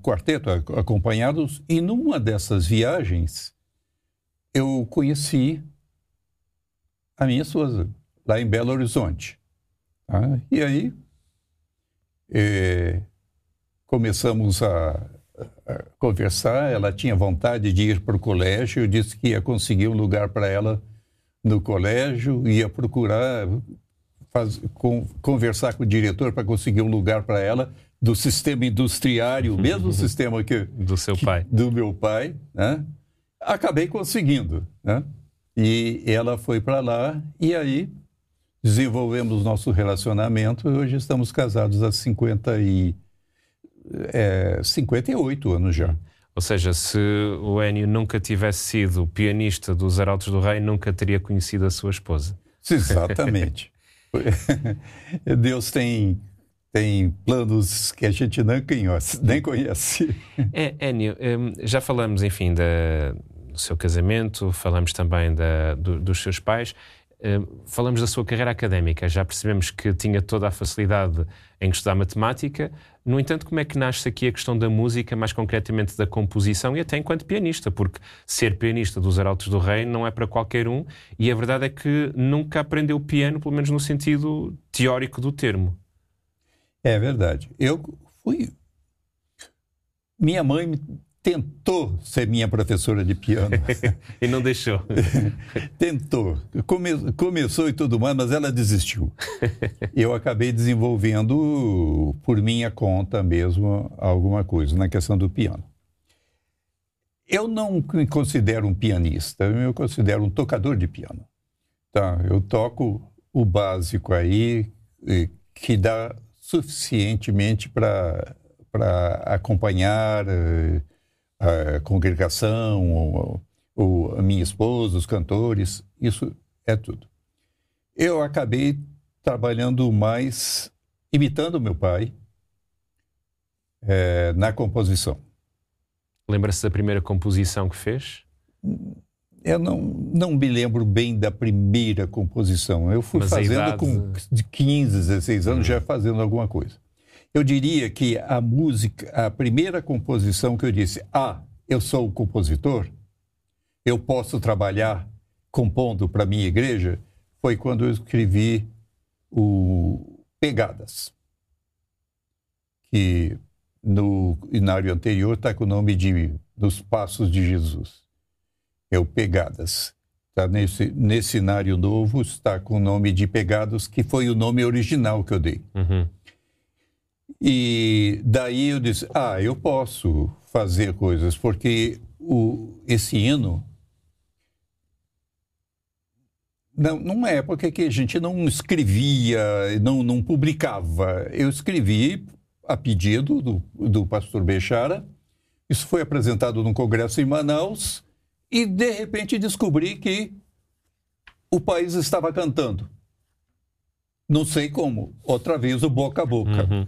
quarteto, acompanhados, e numa dessas viagens eu conheci a minha esposa, lá em Belo Horizonte. Tá? E aí começamos a conversar, ela tinha vontade de ir para o colégio, eu disse que ia conseguir um lugar para ela no colégio, ia procurar conversar com o diretor para conseguir um lugar para ela do sistema industriário, o mesmo sistema do meu pai, né? Acabei conseguindo, né? E ela foi para lá e aí desenvolvemos nosso relacionamento e hoje estamos casados há 58 anos já. Ou seja, se o Ennio nunca tivesse sido pianista dos Arautos do Rei, nunca teria conhecido a sua esposa. Exatamente. Deus tem planos que a gente nem conhece. Ennio, já falamos, enfim, do seu casamento, falamos também dos seus pais, falamos da sua carreira académica, já percebemos que tinha toda a facilidade em estudar matemática. No entanto, como é que nasce aqui a questão da música, mais concretamente da composição e até enquanto pianista? Porque ser pianista dos Arautos do Rei não é para qualquer um e a verdade é que nunca aprendeu piano, pelo menos no sentido teórico do termo. É verdade. Minha mãe tentou ser minha professora de piano. E não deixou. Tentou. Começou e tudo mais, mas ela desistiu. Eu acabei desenvolvendo, por minha conta mesmo, alguma coisa na questão do piano. Eu não me considero um pianista, eu me considero um tocador de piano. Tá? Eu toco o básico aí, que dá suficientemente para acompanhar a congregação, a minha esposa, os cantores, isso é tudo. Eu acabei trabalhando mais, imitando meu pai, na composição. Lembra-se da primeira composição que fez? Eu não me lembro bem da primeira composição. Eu fui fazendo com 15, 16 anos, já fazendo alguma coisa. Eu diria que a música, a primeira composição que eu disse, eu sou o compositor, eu posso trabalhar compondo para a minha igreja, foi quando eu escrevi o Pegadas, que no inário anterior está com o nome dos Passos de Jesus. É o Pegadas. Tá nesse inário novo está com o nome de Pegados, que foi o nome original que eu dei. Uhum. E daí eu disse, eu posso fazer coisas, porque esse hino, numa época que a gente não escrevia, não publicava, eu escrevi a pedido do pastor Bechara, isso foi apresentado num congresso em Manaus, e de repente descobri que o país estava cantando. Não sei como, outra vez o boca a boca. Uhum.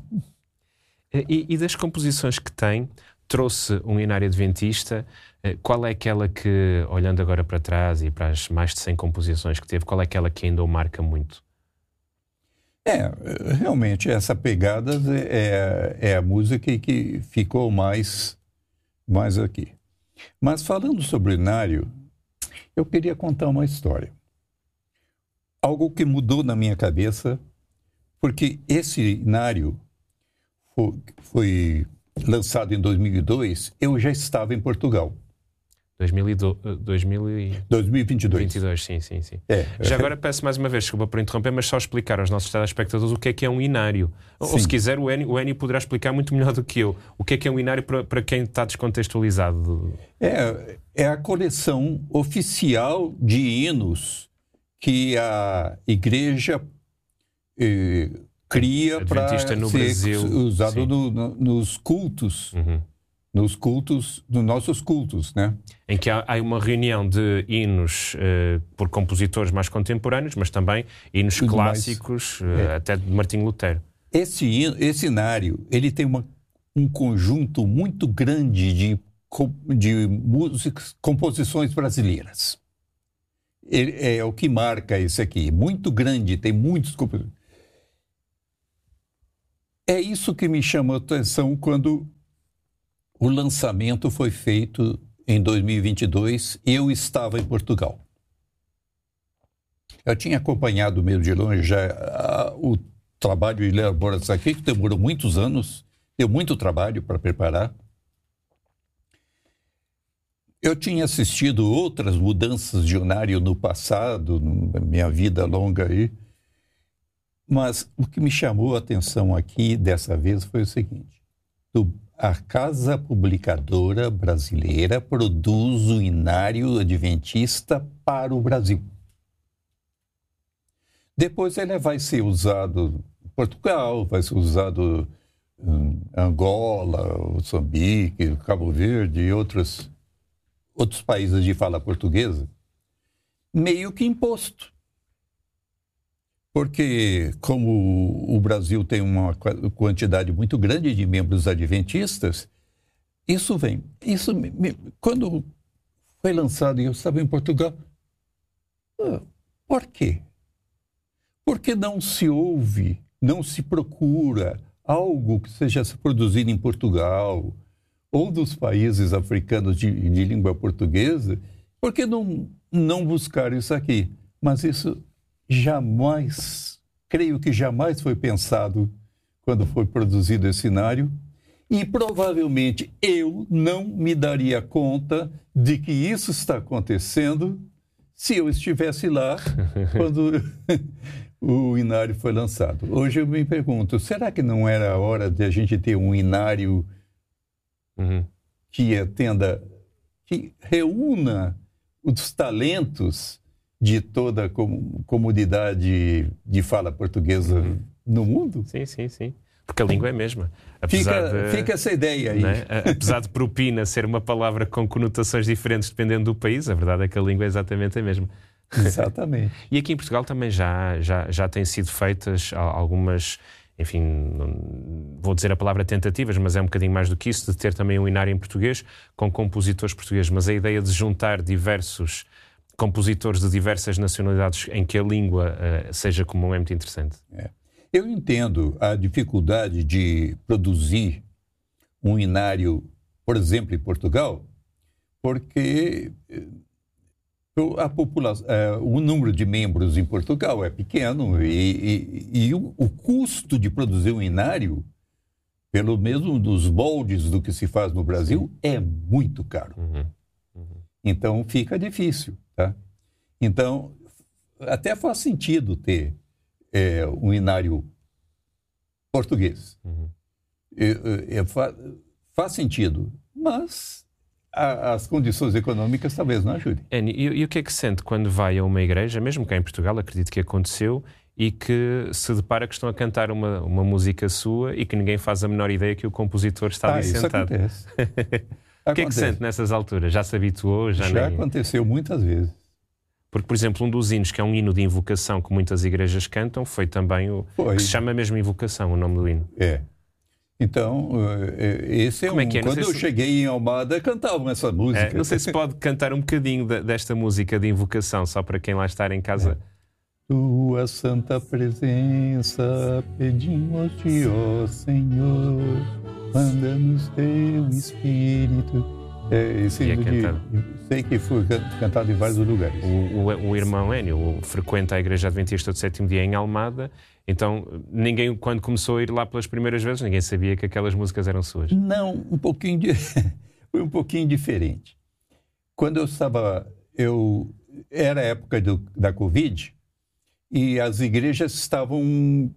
E das composições que tem, trouxe um hinário adventista, qual é aquela que, olhando agora para trás e para as mais de 100 composições que teve, qual é aquela que ainda o marca muito? Realmente, essa Pegadas é a música que ficou mais aqui. Mas falando sobre o hinário, eu queria contar uma história. Algo que mudou na minha cabeça, porque esse hinário foi lançado em 2002, eu já estava em Portugal. 2022. 22, sim. Já agora peço mais uma vez, desculpa por interromper, mas só explicar aos nossos telespectadores o que é um hinário. Ou se quiser, o Ennio poderá explicar muito melhor do que eu. O que é um hinário para quem está descontextualizado? É a coleção oficial de hinos que a igreja cria para ser usado nos cultos. Uhum. Nos nossos cultos, né? Em que há uma reunião de hinos por compositores mais contemporâneos, mas também hinos clássicos, até de Martinho Lutero. Esse hinário, ele tem um conjunto muito grande de músicas, composições brasileiras. É o que marca esse aqui. Muito grande, tem muitos compositores. É isso que me chamou a atenção quando o lançamento foi feito em 2022, eu estava em Portugal. Eu tinha acompanhado meio de longe já o trabalho de elaboração aqui, que demorou muitos anos, deu muito trabalho para preparar. Eu tinha assistido outras mudanças de unário no passado, na minha vida longa aí, mas o que me chamou a atenção aqui dessa vez foi o seguinte: a Casa Publicadora Brasileira produz o inário adventista para o Brasil. Depois ele vai ser usado em Portugal, vai ser usado em Angola, Moçambique, Cabo Verde e outros países de fala portuguesa, meio que imposto. Porque, como o Brasil tem uma quantidade muito grande de membros adventistas, isso vem. Quando foi lançado e eu estava em Portugal, por quê? Porque não se ouve, não se procura algo que seja produzido em Portugal ou dos países africanos de língua portuguesa? Por que não buscar isso aqui? Mas isso creio que jamais foi pensado quando foi produzido esse inário, e provavelmente eu não me daria conta de que isso está acontecendo se eu estivesse lá quando o inário foi lançado. Hoje eu me pergunto, será que não era a hora de a gente ter um inário que reúna os talentos de toda a comunidade de fala portuguesa no mundo? Sim. Porque a língua é a mesma. Fica essa ideia aí. Né? Apesar de propina ser uma palavra com conotações diferentes dependendo do país, a verdade é que a língua é exatamente a mesma. Exatamente. E aqui em Portugal também já têm sido feitas algumas, enfim, vou dizer a palavra tentativas, mas é um bocadinho mais do que isso, de ter também um inário em português com compositores portugueses. Mas a ideia de juntar diversos compositores de diversas nacionalidades em que a língua seja comum é muito interessante. Eu entendo a dificuldade de produzir um inário, por exemplo, em Portugal, porque a população, o número de membros em Portugal é pequeno e o custo de produzir um inário, pelo mesmo dos moldes do que se faz no Brasil, é muito caro. Então fica difícil. Tá? Então, até faz sentido ter um inário português. Faz sentido, mas as condições econômicas talvez não ajudem. E o que é que sente quando vai a uma igreja, mesmo cá em Portugal, acredito que aconteceu, e que se depara que estão a cantar uma música sua e que ninguém faz a menor ideia que o compositor está ali sentado? Isso acontece. O que é que sente nessas alturas? Já se habituou? Já aconteceu muitas vezes. Porque, por exemplo, um dos hinos, que é um hino de invocação que muitas igrejas cantam, foi também que se chama mesmo Invocação, o nome do hino. Então, esse Como é que é? Quando eu cheguei em Almada, cantavam essa música. Não sei se pode cantar um bocadinho desta música de invocação, só para quem lá está em casa. Tua santa presença pedimos-te, ó Senhor, manda-nos teu Espírito. Esse hino sei que foi cantado em vários lugares. O irmão Énio frequenta a Igreja Adventista do Sétimo Dia em Almada, então ninguém, quando começou a ir lá pelas primeiras vezes, ninguém sabia que aquelas músicas eram suas. Não, foi um pouquinho diferente. Quando era a época da Covid, e as igrejas estavam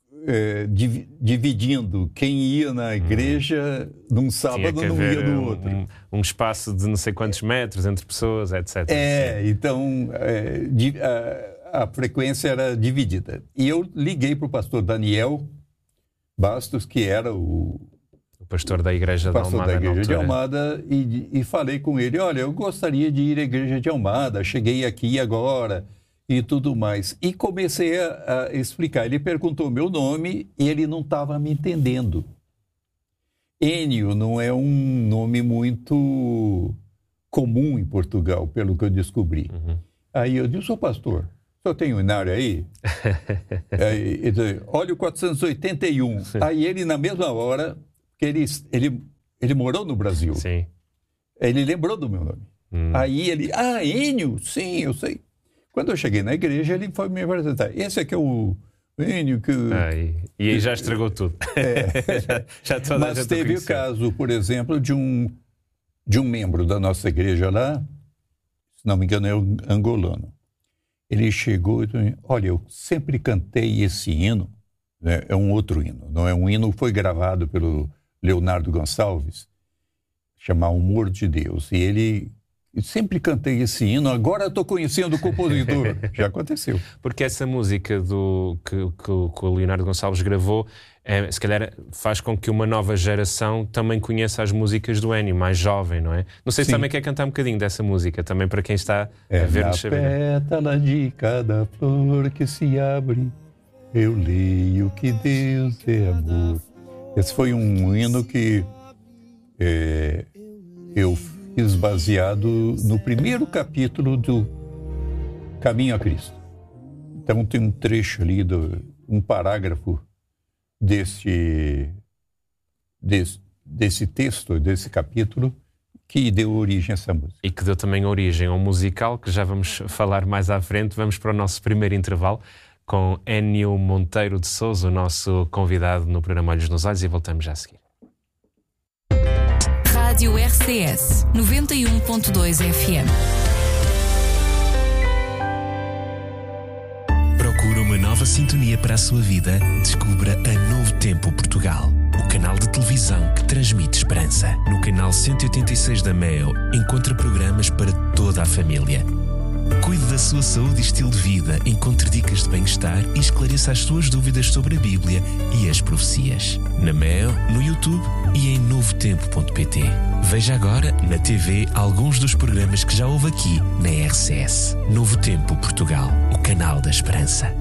dividindo quem ia na igreja num sábado não ia no outro. Um espaço de não sei quantos metros entre pessoas, etc. Então a frequência era dividida. E eu liguei para o pastor Daniel Bastos, que era o pastor da Igreja de Almada, e falei com ele: olha, eu gostaria de ir à Igreja de Almada, cheguei aqui agora e tudo mais. E comecei a explicar. Ele perguntou meu nome e ele não estava me entendendo. Énio não é um nome muito comum em Portugal, pelo que eu descobri. Aí eu disse: ô pastor, o senhor tem um inário aí? Ele disse: olha o 481. Aí ele, na mesma hora, que ele ele morou no Brasil. Sim. Ele lembrou do meu nome. Aí ele, Enio, sim, eu sei. Quando eu cheguei na igreja, ele foi me apresentar. Esse aqui é o Enio que... E aí já estragou tudo. já toda Mas teve o caso, por exemplo, de um membro da nossa igreja lá, se não me engano é um angolano. Ele chegou e disse, olha, eu sempre cantei esse hino, né? É um outro hino, não é um hino que foi gravado pelo Leonardo Gonçalves, chamado Humor de Deus. E ele... Eu sempre cantei esse hino, agora estou conhecendo o compositor. Já aconteceu. Porque essa música que o Leonardo Gonçalves gravou, se calhar faz com que uma nova geração também conheça as músicas do Ennio, mais jovem, não é? Não sei se também quer cantar um bocadinho dessa música, também para quem está a ver-nos saber. Na pétala de cada flor que se abre, eu leio que Deus é amor. Esse foi um hino que eu fiz baseado no primeiro capítulo do Caminho a Cristo. Então tem um trecho ali, um parágrafo desse texto, desse capítulo, que deu origem a essa música. E que deu também origem ao musical, que já vamos falar mais à frente. Vamos para o nosso primeiro intervalo com Ennio Monteiro de Sousa, o nosso convidado no programa Olhos nos Olhos, e voltamos já a seguir. Rádio RCS 91.2 FM. Procura uma nova sintonia para a sua vida? Descubra a Novo Tempo Portugal, o canal de televisão que transmite esperança. No canal 186 da MEO, encontra programas para toda a família. Cuide da sua saúde e estilo de vida, encontre dicas de bem-estar e esclareça as suas dúvidas sobre a Bíblia e as profecias. Na MEO, no YouTube e em novotempo.pt. Veja agora na TV alguns dos programas que já houve aqui na RCS. Novo Tempo Portugal, o canal da esperança.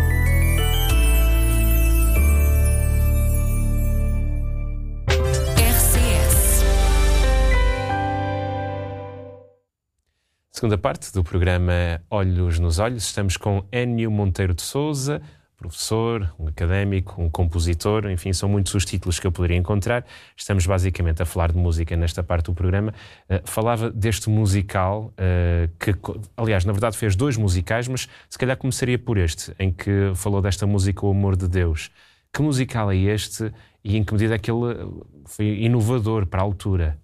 Segunda parte do programa Olhos nos Olhos. Estamos com Ennio Monteiro de Sousa, professor, um académico, um compositor, enfim, são muitos os títulos que eu poderia encontrar. Estamos basicamente a falar de música nesta parte do programa. Falava deste musical, que, aliás, na verdade fez 2 musicais, mas se calhar começaria por este, em que falou desta música O Amor de Deus. Que musical é este e em que medida é que ele foi inovador para a altura?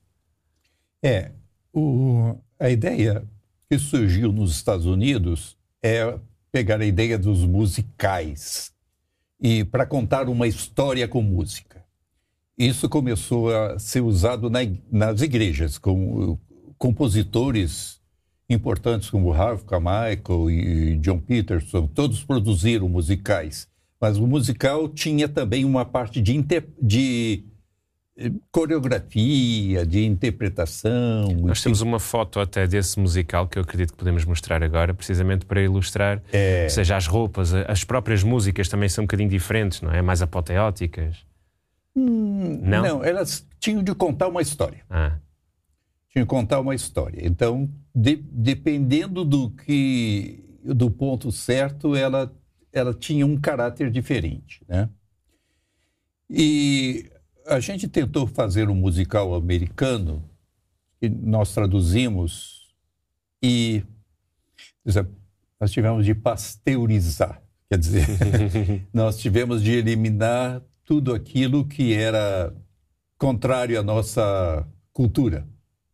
A ideia que surgiu nos Estados Unidos é pegar a ideia dos musicais e para contar uma história com música. Isso começou a ser usado nas igrejas, com compositores importantes como Harvey Carmichael e John Peterson, todos produziram musicais. Mas o musical tinha também uma parte de coreografia, de interpretação. Nós temos uma foto até desse musical que eu acredito que podemos mostrar agora, precisamente para ilustrar, ou seja, as roupas, as próprias músicas também são um bocadinho diferentes, não é? Mais apoteóticas. Não, elas tinham de contar uma história. Tinham de contar uma história. Então, dependendo do ponto certo, ela tinha um caráter diferente, né? E a gente tentou fazer um musical americano, que nós traduzimos, e nós tivemos de pasteurizar. Quer dizer, nós tivemos de eliminar tudo aquilo que era contrário à nossa cultura.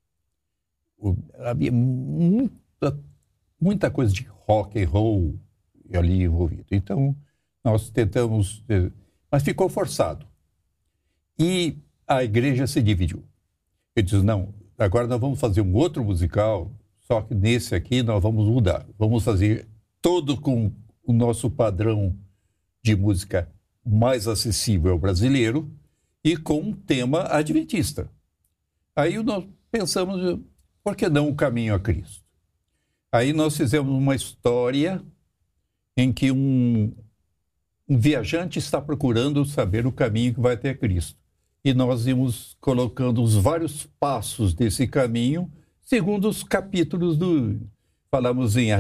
Havia muita coisa de rock and roll ali envolvido. Então, nós tentamos, mas ficou forçado. E a igreja se dividiu. Ele disse, não, agora nós vamos fazer um outro musical, só que nesse aqui nós vamos mudar. Vamos fazer todo com o nosso padrão de música mais acessível ao brasileiro e com um tema adventista. Aí nós pensamos, por que não o Caminho a Cristo? Aí nós fizemos uma história em que um viajante está procurando saber o caminho que vai até Cristo. E nós íamos colocando os vários passos desse caminho, segundo os capítulos falamos em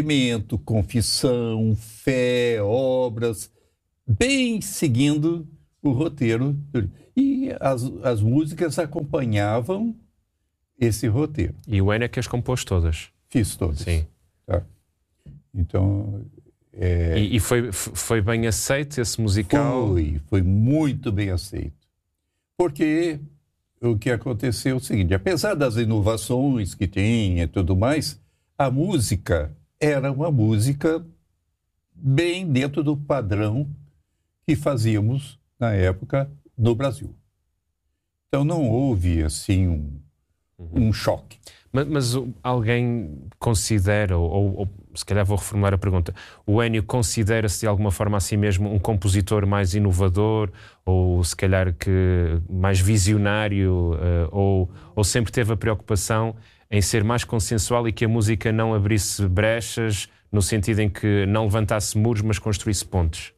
arrependimento, confissão, fé, obras, bem seguindo o roteiro. E as músicas acompanhavam esse roteiro. E o Ennio é que as compôs todas? Fiz todas. Sim. Tá. Então... E foi bem aceito esse musical? Foi muito bem aceito. Porque o que aconteceu é o seguinte, apesar das inovações que tinha e tudo mais, a música era uma música bem dentro do padrão que fazíamos na época no Brasil. Então não houve assim um choque. Mas alguém considera, ou se calhar vou reformular a pergunta, o Ennio considera-se de alguma forma a si mesmo um compositor mais inovador, ou se calhar que mais visionário, ou sempre teve a preocupação em ser mais consensual e que a música não abrisse brechas, no sentido em que não levantasse muros, mas construísse pontes?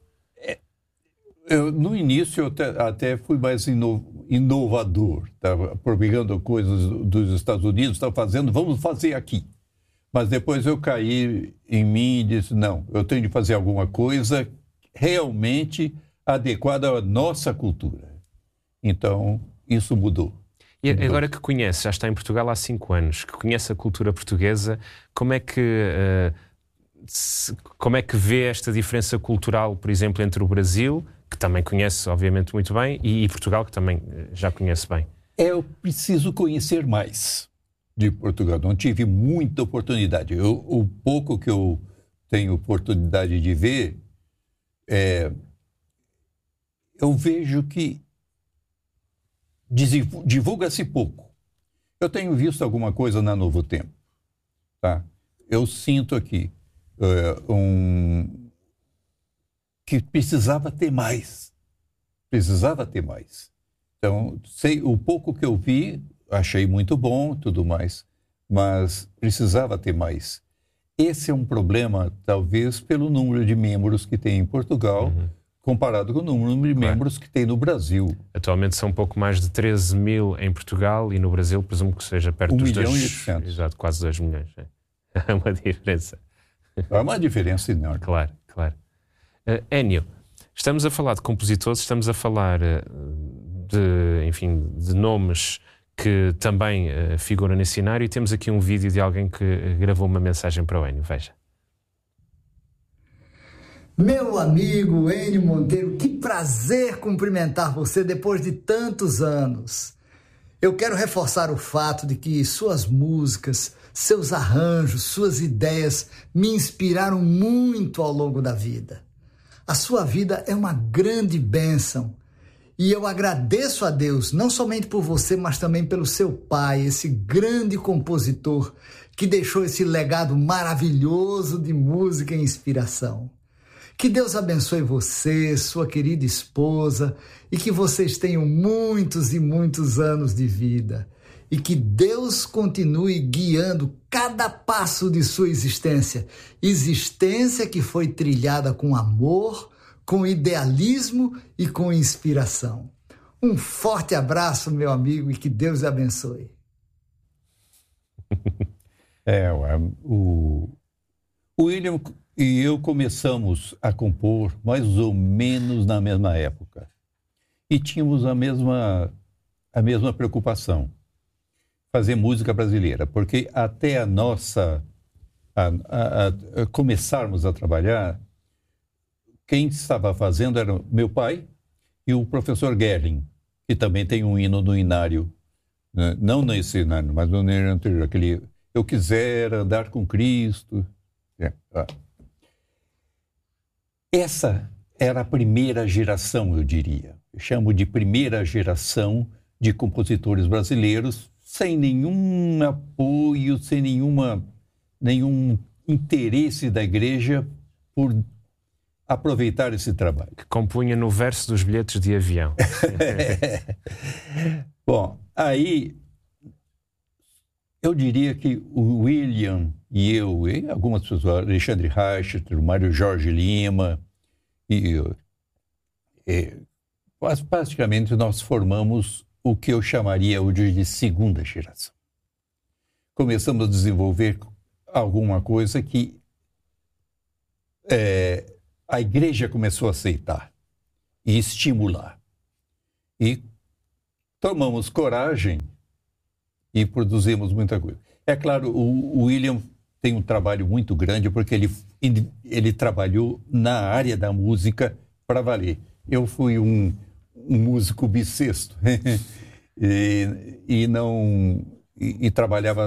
No início eu até fui mais inovador, estava propagando coisas dos Estados Unidos, estava fazendo, vamos fazer aqui. Mas depois eu caí em mim e disse, não, eu tenho de fazer alguma coisa realmente adequada à nossa cultura. Então, isso mudou. E agora que conhece, já está em Portugal há 5 anos, que conhece a cultura portuguesa, como é que vê esta diferença cultural, por exemplo, entre o Brasil, que também conhece, obviamente, muito bem, e Portugal, que também já conhece bem? Eu preciso conhecer mais de Portugal. Não tive muita oportunidade. O pouco que eu tenho oportunidade de ver, eu vejo que divulga-se pouco. Eu tenho visto alguma coisa na Novo Tempo. Tá? Eu sinto aqui que precisava ter mais. Precisava ter mais. Então, o pouco que eu vi, achei muito bom, tudo mais, mas precisava ter mais. Esse é um problema, talvez, pelo número de membros que tem em Portugal, comparado com o número de membros que tem no Brasil. Atualmente são um pouco mais de 13 mil em Portugal e no Brasil, presumo que seja perto dos 2 milhões. Exato, quase 2 milhões. É uma diferença. É uma diferença enorme. Claro. Ennio, estamos a falar de compositores, estamos a falar de nomes que também figuram nesse cenário, e temos aqui um vídeo de alguém que gravou uma mensagem para o Ennio. Veja. Meu amigo Ennio Monteiro, que prazer cumprimentar você depois de tantos anos. Eu quero reforçar o fato de que suas músicas, seus arranjos, suas ideias me inspiraram muito ao longo da vida. A sua vida é uma grande bênção e eu agradeço a Deus não somente por você, mas também pelo seu pai, esse grande compositor que deixou esse legado maravilhoso de música e inspiração. Que Deus abençoe você, sua querida esposa, e que vocês tenham muitos e muitos anos de vida. E que Deus continue guiando cada passo de sua existência. Existência que foi trilhada com amor, com idealismo e com inspiração. Um forte abraço, meu amigo, e que Deus abençoe. O William e eu começamos a compor mais ou menos na mesma época. E tínhamos a mesma preocupação. Fazer música brasileira, porque até começarmos a trabalhar, quem estava fazendo era meu pai e o professor Gerling, que também tem um hino no Inário, né? Não nesse Inário, mas no Inário anterior, aquele Eu Quiser Andar com Cristo. Essa era a primeira geração, eu diria. Eu chamo de primeira geração de compositores brasileiros, sem nenhum apoio, sem nenhum interesse da igreja por aproveitar esse trabalho. Que compunha no verso dos bilhetes de avião. Bom, aí eu diria que o William e eu, e algumas pessoas, Alexandre Reichert, o Mário Jorge Lima, praticamente nós formamos o que eu chamaria hoje de segunda geração. Começamos a desenvolver alguma coisa que a igreja começou a aceitar e estimular. E tomamos coragem e produzimos muita coisa. É claro, o William tem um trabalho muito grande porque ele trabalhou na área da música para valer. Eu fui um músico bissexto e trabalhava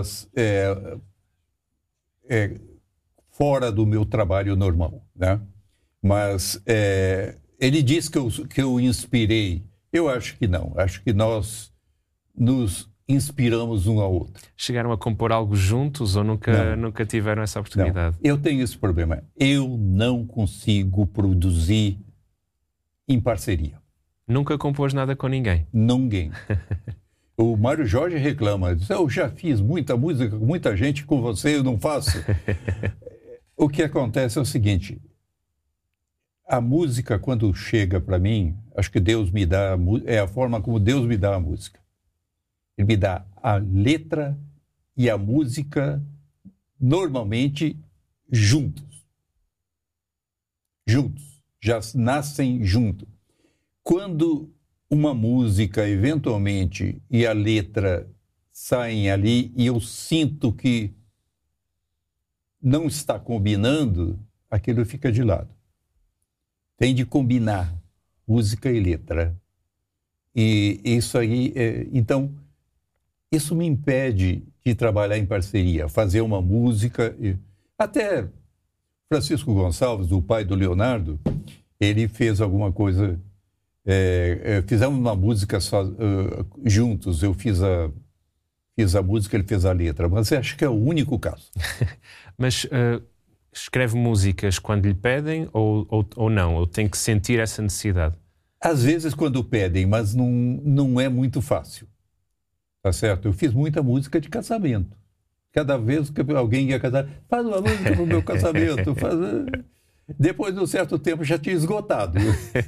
fora do meu trabalho normal, né? Mas ele diz que eu inspirei. Eu acho que não. Acho que nós nos inspiramos um ao outro. Chegaram a compor algo juntos ou nunca tiveram essa oportunidade? Não. Eu tenho esse problema. Eu não consigo produzir em parceria. Nunca compôs nada com ninguém? Ninguém. O Mário Jorge reclama. Diz, eu já fiz muita música com muita gente, com você eu não faço. O que acontece é o seguinte. A música, quando chega para mim, acho que Deus me dá... É a forma como Deus me dá a música. Ele me dá a letra e a música normalmente juntos. Juntos. Já nascem juntos. Quando uma música, eventualmente, e a letra saem ali e eu sinto que não está combinando, aquilo fica de lado. Tem de combinar música e letra. E isso aí... Então, isso me impede de trabalhar em parceria, fazer uma música... Até Francisco Gonçalves, o pai do Leonardo, ele fez alguma coisa... fizemos uma música juntos. Eu fiz a música, ele fez a letra. Mas eu acho que é o único caso. Mas escreve músicas quando lhe pedem ou não? Ou tem que sentir essa necessidade? Às vezes quando pedem, mas não é muito fácil. Tá certo? Eu fiz muita música de casamento. Cada vez que alguém ia casar, faz uma música pro meu casamento. Depois de um certo tempo já tinha esgotado.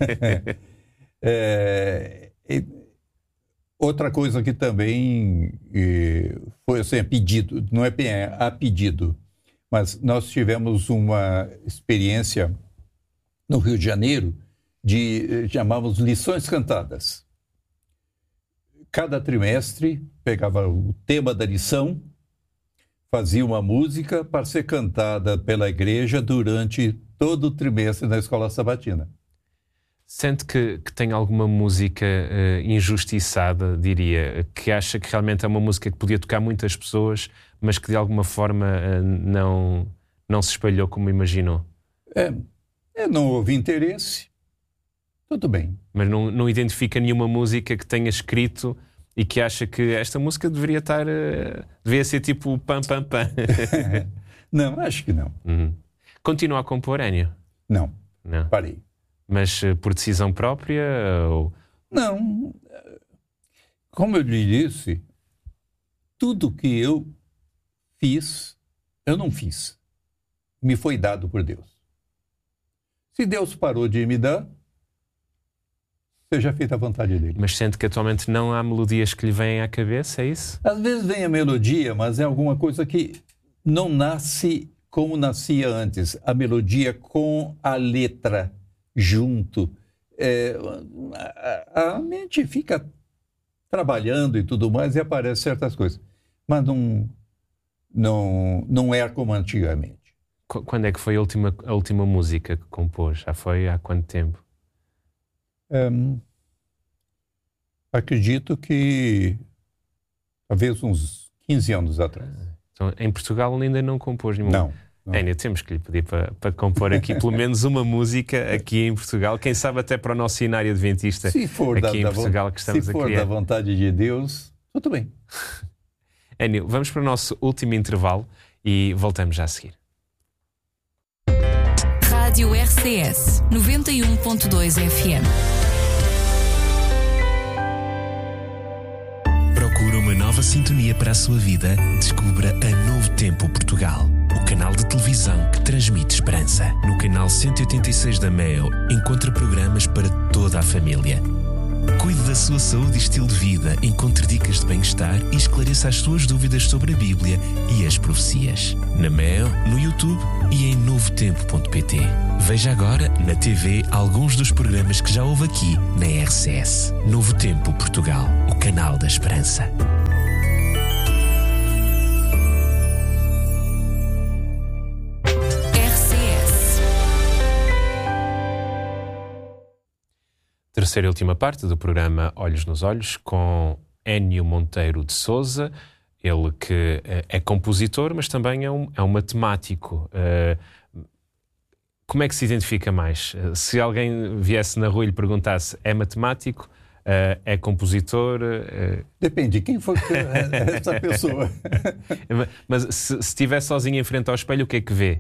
Outra coisa que também foi assim, a pedido, não é a pedido, mas nós tivemos uma experiência no Rio de Janeiro chamávamos lições cantadas. Cada trimestre pegava o tema da lição, fazia uma música para ser cantada pela igreja durante todo o trimestre na escola sabatina. Sente que tem alguma música injustiçada, diria, que acha que realmente é uma música que podia tocar muitas pessoas, mas que de alguma forma não se espalhou como imaginou? Não houve interesse. Tudo bem. Mas não identifica nenhuma música que tenha escrito e que acha que esta música deveria ser tipo pam, pam, pam? Não, acho que não. Uhum. Continua a compor, Ennio? Não, parei. Mas por decisão própria? Ou... Não. Como eu lhe disse, tudo que eu fiz, eu não fiz. Me foi dado por Deus. Se Deus parou de me dar, seja feita a vontade dele. Mas sente que atualmente não há melodias que lhe vêm à cabeça, é isso? Às vezes vem a melodia, mas é alguma coisa que não nasce como nascia antes. A melodia com a letra junto. A mente fica trabalhando e tudo mais e aparecem certas coisas. Mas não é como antigamente. Quando é que foi a última música que compôs? Já foi há quanto tempo? Acredito que talvez uns 15 anos atrás. Então, em Portugal ainda não compôs nenhuma? Não. Ennio, temos que lhe pedir para compor aqui pelo menos uma música aqui em Portugal, quem sabe até para o nosso cenário adventista aqui em Portugal que estamos a criar. Se for da vontade de Deus, tudo bem. Ennio, vamos para o nosso último intervalo e voltamos já a seguir. Rádio RCS 91.2 FM. Procura uma nova sintonia para a sua vida? Descubra a Novo Tempo Portugal, o canal de televisão que transmite esperança. No canal 186 da MEO, encontra programas para toda a família. Cuide da sua saúde e estilo de vida, encontre dicas de bem-estar e esclareça as suas dúvidas sobre a Bíblia e as profecias. Na Mel, no YouTube e em novotempo.pt. Veja agora na TV alguns dos programas que já houve aqui na RCS. Novo Tempo Portugal, o canal da esperança. Terceira e última parte do programa Olhos nos Olhos, com Énio Monteiro de Sousa, ele que é compositor, mas também é um matemático. Como é que se identifica mais? Se alguém viesse na rua e lhe perguntasse, é matemático, é compositor? Depende, quem foi essa pessoa? Mas se estiver sozinho em frente ao espelho, o que é que vê?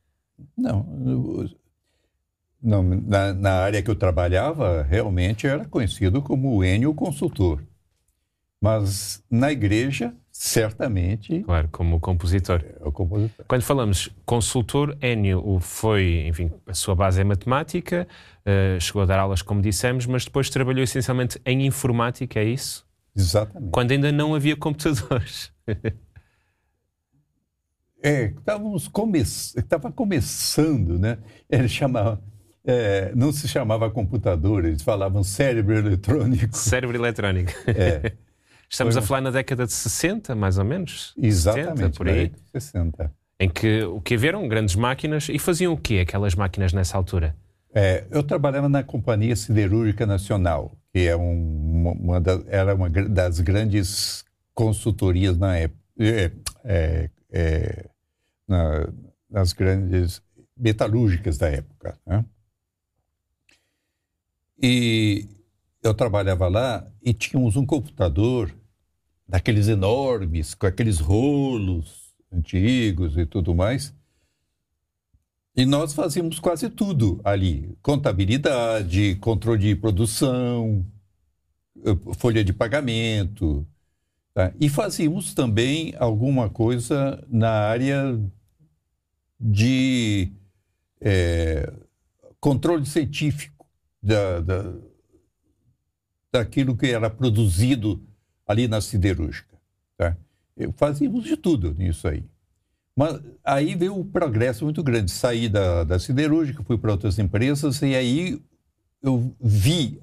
Não, na área que eu trabalhava, realmente era conhecido como Énio consultor. Mas na igreja, certamente... Claro, como compositor. É o compositor. Quando falamos consultor, Énio foi, enfim, a sua base é matemática, chegou a dar aulas, como dissemos, mas depois trabalhou essencialmente em informática, é isso? Exatamente. Quando ainda não havia computadores. Estava começando, né? Ele chamava... não se chamava computador, eles falavam cérebro eletrônico. Cérebro eletrónico. Estamos a falar na década de 60, mais ou menos? Exatamente, 70, por aí. 60. Em que o que haveram grandes máquinas. E faziam o quê aquelas máquinas nessa altura? Eu trabalhava na Companhia Siderúrgica Nacional, que era uma das grandes consultorias na época, nas grandes metalúrgicas da época, né? E eu trabalhava lá e tínhamos um computador daqueles enormes, com aqueles rolos antigos e tudo mais. E nós fazíamos quase tudo ali. Contabilidade, controle de produção, folha de pagamento. Tá? E fazíamos também alguma coisa na área de controle científico daquilo que era produzido ali na siderúrgica. Tá? Fazíamos de tudo nisso aí. Mas aí veio um progresso muito grande. Saí da siderúrgica, fui para outras empresas e aí eu vi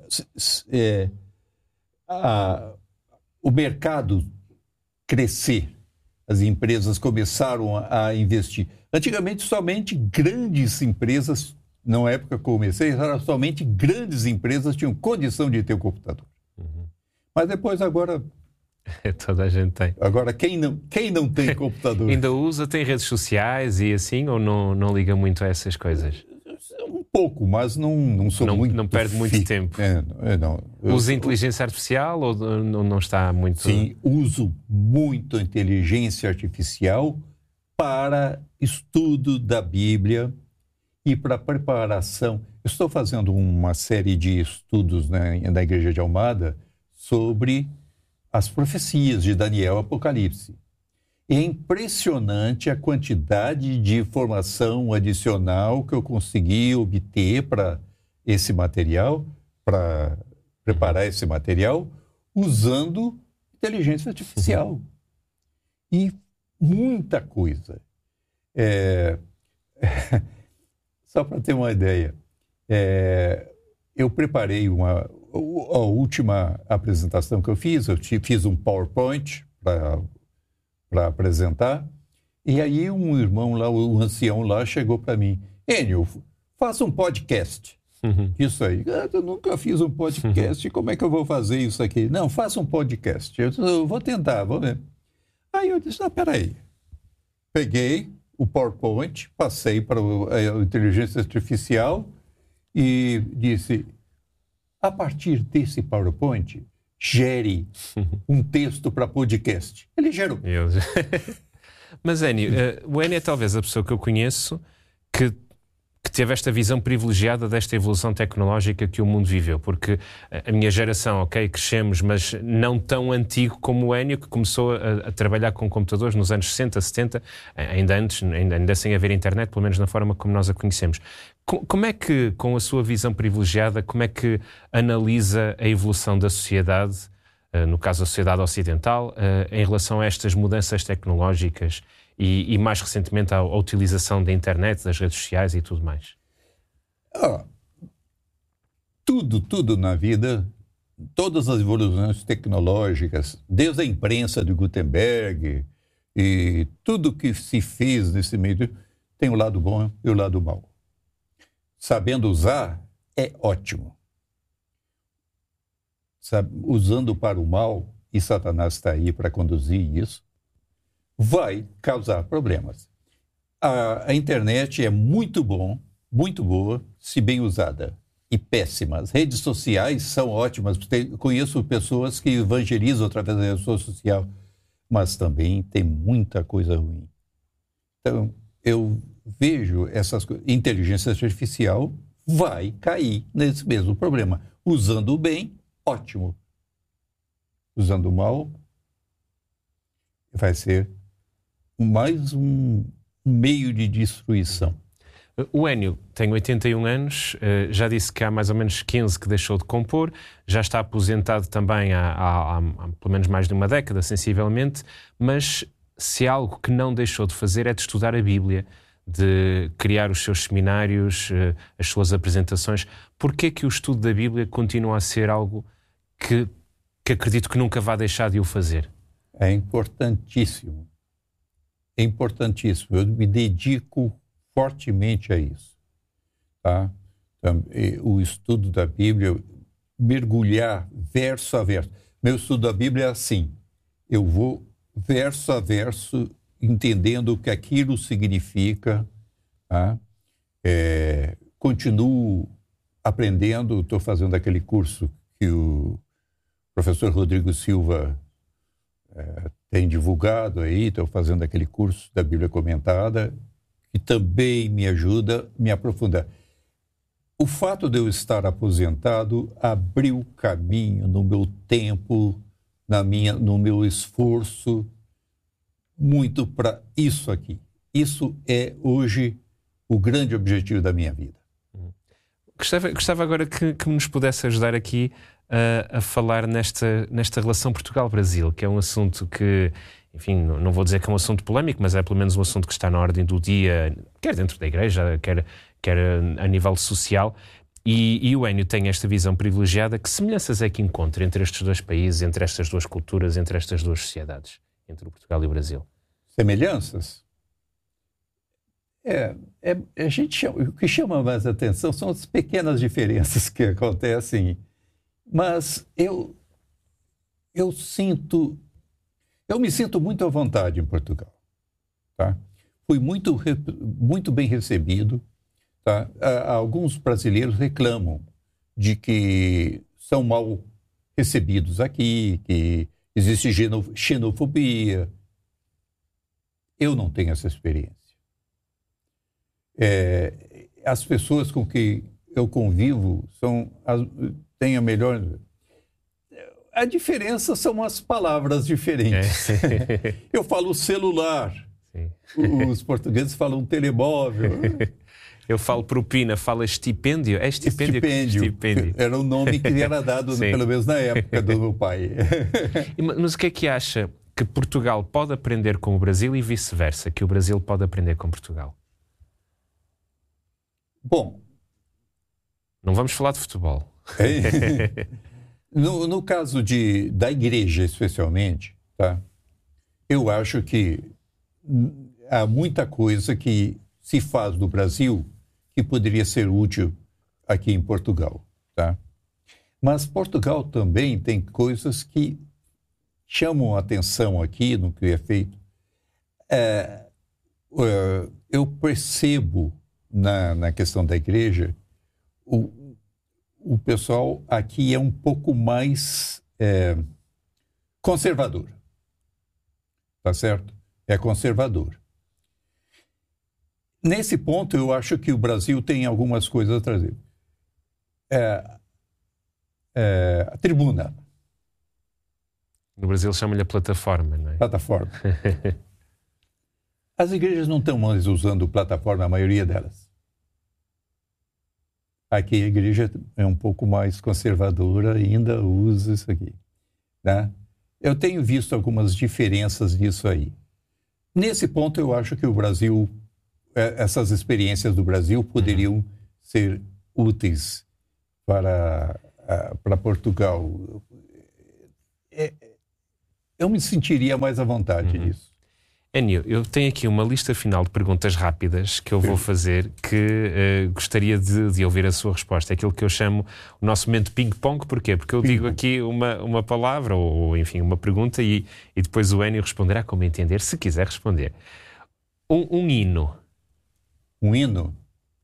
o mercado crescer. As empresas começaram a investir. Antigamente, somente grandes empresas, na época que eu comecei, somente grandes empresas tinham condição de ter um computador. Uhum. Mas depois, agora... Toda a gente tem. Agora, quem não tem computador? Ainda usa, tem redes sociais e assim, ou não liga muito a essas coisas? Um pouco, mas não sou muito... Não perde muito tempo. Usa inteligência artificial ou não está muito... Sim, uso muito a inteligência artificial para estudo da Bíblia e para preparação. Eu estou fazendo uma série de estudos na Igreja de Almada sobre as profecias de Daniel e Apocalipse. É impressionante a quantidade de informação adicional que eu consegui obter para esse material, para preparar esse material, usando inteligência artificial. E muita coisa. Só para ter uma ideia, eu preparei a última apresentação que eu fiz um PowerPoint para apresentar, e aí um irmão lá, um ancião lá, chegou para mim: Énio, faça um podcast. Uhum. Isso aí. Eu nunca fiz um podcast, como é que eu vou fazer isso aqui? Não, faça um podcast. Eu vou tentar, vou ver. Aí eu disse: peraí. Peguei o PowerPoint, passei para a inteligência artificial e disse: a partir desse PowerPoint, gere um texto para podcast. Ele gerou. Mas, Énio, o Énio é talvez a pessoa que eu conheço que que teve esta visão privilegiada desta evolução tecnológica que o mundo viveu, porque a minha geração, ok, crescemos, mas não tão antigo como o Énio, que começou a trabalhar com computadores nos anos 60, 70, ainda sem haver internet, pelo menos na forma como nós a conhecemos. Como é que, com a sua visão privilegiada, como é que analisa a evolução da sociedade, no caso a sociedade ocidental, em relação a estas mudanças tecnológicas e mais recentemente a utilização da internet, das redes sociais e tudo mais? Tudo na vida, todas as evoluções tecnológicas, desde a imprensa de Gutenberg e tudo que se fez nesse meio, tem o lado bom e o lado mau. Sabendo usar, é ótimo. Usando para o mal, e Satanás está aí para conduzir isso, vai causar problemas. A internet é muito boa, se bem usada, e péssima. As redes sociais são ótimas. Conheço pessoas que evangelizam através da rede social, mas também tem muita coisa ruim. Então, eu vejo essas coisas. Inteligência artificial vai cair nesse mesmo problema. Usando o bem, ótimo. Usando o mal, vai ser mais um meio de destruição. O Énio tem 81 anos, já disse que há mais ou menos 15 que deixou de compor, já está aposentado também há pelo menos mais de uma década, sensivelmente, mas se há algo que não deixou de fazer é de estudar a Bíblia, de criar os seus seminários, as suas apresentações. Porquê que o estudo da Bíblia continua a ser algo que acredito que nunca vai deixar de o fazer? É importantíssimo. É importantíssimo. Eu me dedico fortemente a isso. Tá? O estudo da Bíblia, mergulhar verso a verso. Meu estudo da Bíblia é assim. Eu vou verso a verso, entendendo o que aquilo significa. Tá? Continuo aprendendo. Estou fazendo aquele curso que o professor Rodrigo Silva tem divulgado aí. Estou fazendo aquele curso da Bíblia comentada, que também me ajuda a me aprofundar. O fato de eu estar aposentado abriu caminho no meu tempo, no meu esforço, muito para isso aqui. Isso é hoje o grande objetivo da minha vida. Gostava agora que nos pudesse ajudar aqui a falar nesta relação Portugal-Brasil, que é um assunto que, enfim, não vou dizer que é um assunto polémico, mas é pelo menos um assunto que está na ordem do dia, quer dentro da igreja, quer a nível social. E o Énio tem esta visão privilegiada. Que semelhanças é que encontra entre estes dois países, entre estas duas culturas, entre estas duas sociedades, entre o Portugal e o Brasil? Semelhanças? A gente chama, o que chama mais atenção são as pequenas diferenças que acontecem, mas eu me sinto muito à vontade em Portugal. Tá? Fui muito bem recebido. Tá? Alguns brasileiros reclamam de que são mal recebidos aqui, que existe xenofobia. Eu não tenho essa experiência. As pessoas com que eu convivo têm a melhor... A diferença são as palavras diferentes. Eu falo celular. Sim. Os portugueses falam telemóvel. Eu falo propina, fala estipêndio. É estipêndio? Estipêndio. Era o nome que era dado, pelo menos na época do meu pai. Mas o que é que acha que Portugal pode aprender com o Brasil e vice-versa, que o Brasil pode aprender com Portugal? Bom... Não vamos falar de futebol. No caso da igreja, especialmente, tá? Eu acho que há muita coisa que se faz no Brasil que poderia ser útil aqui em Portugal. Tá? Mas Portugal também tem coisas que chamam a atenção aqui no que é feito. Eu percebo na questão da igreja, o pessoal aqui é um pouco mais conservador. Tá certo? É conservador. Nesse ponto, eu acho que o Brasil tem algumas coisas a trazer. A tribuna. No Brasil chamam-lhe a plataforma, não é? Plataforma. As igrejas não estão mais usando plataforma, a maioria delas. Aqui a igreja é um pouco mais conservadora e ainda usa isso aqui, né? Eu tenho visto algumas diferenças disso aí. Nesse ponto, eu acho que o Brasil, essas experiências do Brasil poderiam ser úteis para Portugal. Eu me sentiria mais à vontade nisso. Enio, eu tenho aqui uma lista final de perguntas rápidas que eu vou fazer, que gostaria de ouvir a sua resposta. É aquilo que eu chamo o nosso momento ping-pong. Porquê? Porque eu digo aqui uma palavra, ou enfim, uma pergunta, e depois o Enio responderá como entender, se quiser responder. Um hino. Um hino?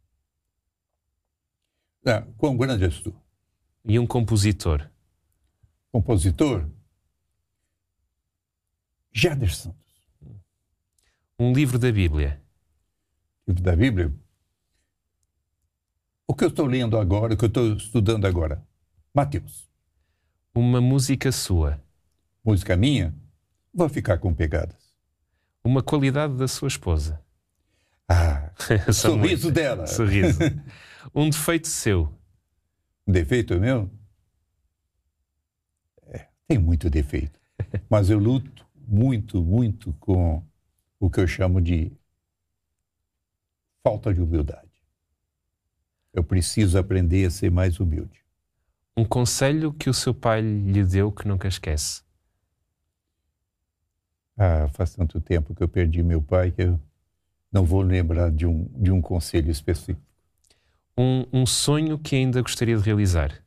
Quão grande és tu? E um compositor. Compositor? Jader Santos. Um livro da Bíblia. Livro da Bíblia? O que eu estou lendo agora, o que eu estou estudando agora? Mateus. Uma música sua. Música minha? Vou ficar com pegadas. Uma qualidade da sua esposa. Sorriso dela. Sorriso. Um defeito seu. Um defeito meu? Tem muito defeito. Mas eu luto muito, muito com o que eu chamo de falta de humildade. Eu preciso aprender a ser mais humilde. Um conselho que o seu pai lhe deu que nunca esquece. Faz tanto tempo que eu perdi meu pai que eu não vou lembrar de um conselho específico. Um sonho que ainda gostaria de realizar.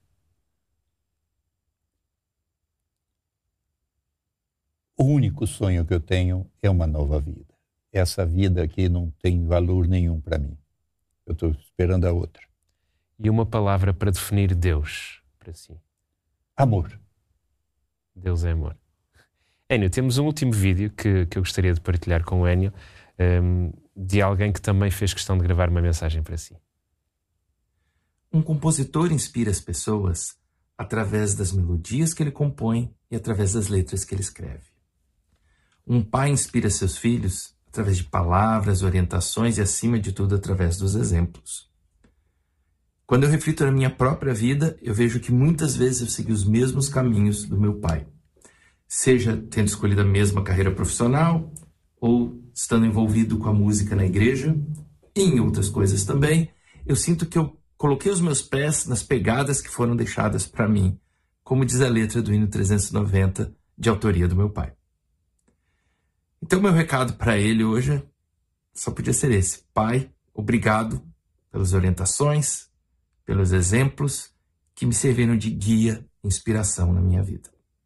O único sonho que eu tenho é uma nova vida. Essa vida aqui não tem valor nenhum para mim. Eu estou esperando a outra. E uma palavra para definir Deus para si. Amor. Deus é amor. Enio, temos um último vídeo que eu gostaria de partilhar com o Enio, de alguém que também fez questão de gravar uma mensagem para si. Um compositor inspira as pessoas através das melodias que ele compõe e através das letras que ele escreve. Um pai inspira seus filhos através de palavras, orientações e, acima de tudo, através dos exemplos. Quando eu reflito na minha própria vida, eu vejo que muitas vezes eu segui os mesmos caminhos do meu pai. Seja tendo escolhido a mesma carreira profissional, ou estando envolvido com a música na igreja, e em outras coisas também, eu sinto que eu coloquei os meus pés nas pegadas que foram deixadas para mim, como diz a letra do hino 390, de autoria do meu pai. Então, meu recado para ele hoje só podia ser esse. Pai, obrigado pelas orientações, pelos exemplos que me serviram de guia e inspiração na minha vida.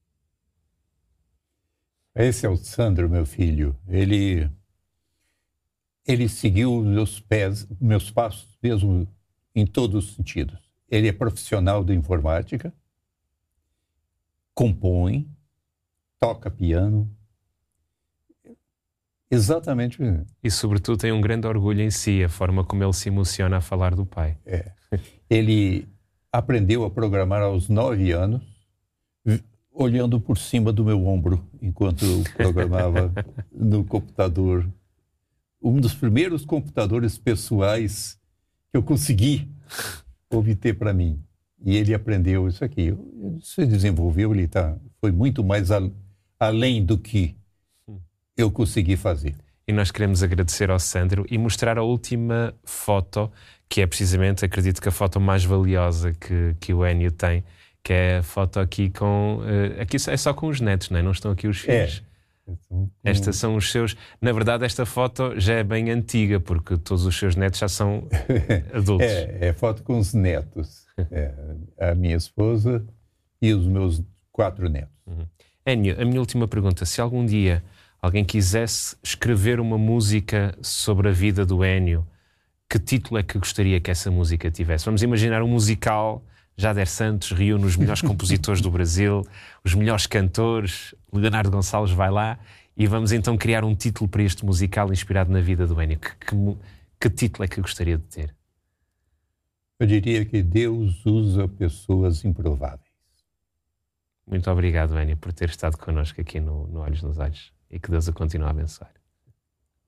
Esse é o Sandro, meu filho. Ele seguiu meus passos mesmo em todos os sentidos. Ele é profissional de informática, compõe, toca piano. Exatamente. E, sobretudo, tem um grande orgulho em si, a forma como ele se emociona a falar do pai. Ele aprendeu a programar aos 9 anos, olhando por cima do meu ombro, enquanto eu programava no computador. Um dos primeiros computadores pessoais que eu consegui obter para mim. E ele aprendeu isso aqui. Ele se desenvolveu, foi muito mais além do que eu consegui fazer. E nós queremos agradecer ao Sandro e mostrar a última foto, que é precisamente, acredito que a foto mais valiosa que o Enio tem, que é a foto aqui com... aqui é só com os netos, não é? Não estão aqui os filhos. Estas são os seus... Na verdade, esta foto já é bem antiga, porque todos os seus netos já são adultos. É foto com os netos. A minha esposa e os meus 4 netos. Enio, a minha última pergunta. Se algum dia alguém quisesse escrever uma música sobre a vida do Enio, que título é que gostaria que essa música tivesse? Vamos imaginar um musical, Jader Santos reúne os melhores compositores do Brasil, os melhores cantores, Leonardo Gonçalves vai lá, e vamos então criar um título para este musical inspirado na vida do Enio. que título é que gostaria de ter? Eu diria que Deus usa pessoas improváveis. Muito obrigado, Enio, por ter estado connosco aqui no Olhos nos Olhos, e que Deus a continue a abençoar.